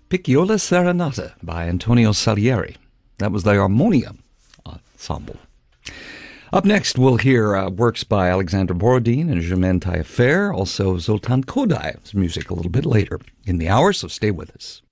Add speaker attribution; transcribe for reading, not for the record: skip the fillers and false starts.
Speaker 1: Piccola Serenata by Antonio Salieri. That was the Armonia Ensemble. Up next, we'll hear works by Alexander Borodin and Germaine Taillefer, also Zoltan Kodai's music a little bit later in the hour, so stay with us.